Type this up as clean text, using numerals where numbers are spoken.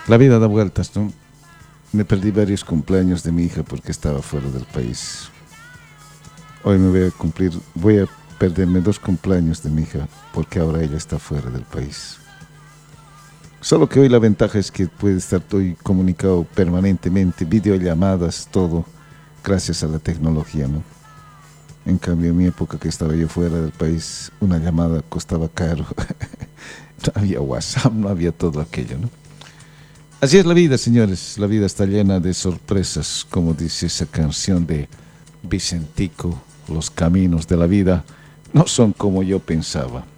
La vida da vueltas, ¿no? Me perdí varios cumpleaños de mi hija porque estaba fuera del país. Hoy me voy a perderme 2 cumpleaños de mi hija porque ahora ella está fuera del país. Solo que hoy la ventaja es que puede estar todo comunicado permanentemente, videollamadas, todo, gracias a la tecnología, ¿no? En cambio, en mi época que estaba yo fuera del país, una llamada costaba caro. No había WhatsApp, no había todo aquello, ¿no? Así es la vida, señores. La vida está llena de sorpresas, como dice esa canción de Vicentico. Los caminos de la vida no son como yo pensaba.